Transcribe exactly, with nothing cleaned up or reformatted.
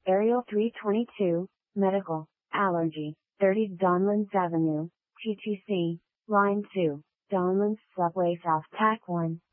Aerial three twenty-two, Medical, Allergy, thirty Donlands Avenue, T T C, Line two, Donlands Subway South Tack one.